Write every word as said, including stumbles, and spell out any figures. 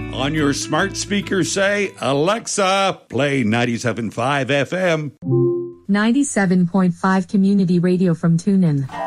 On your smart speaker, say, Alexa, play ninety-seven point five F M. ninety-seven point five Community Radio from TuneIn.